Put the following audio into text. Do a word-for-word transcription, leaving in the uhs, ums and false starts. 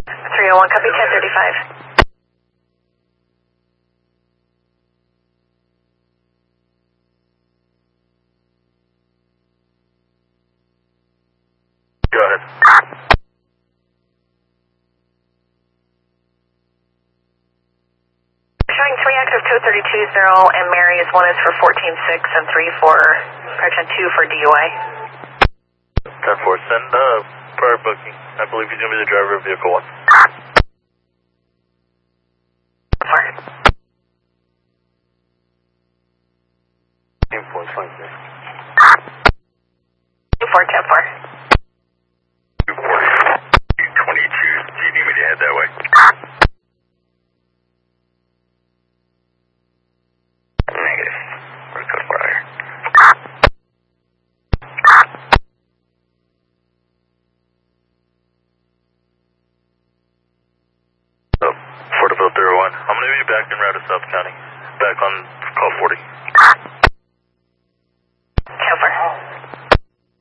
three oh one, copy ten thirty-five. Go ahead. Showing three active code thirty-two zero and Mary's one is for fourteen six and three for, correction, two for D U I. ten four, send uh, prior booking. I believe he's going to be the driver of vehicle one. Four. ten four, fine, sir. Two four, ten four. two four, two twenty-two, do you need me to head that way? Negative. We're code four higher. Oh, Porterville three oh one. I'm going to be back in route to South County. Back on call forty.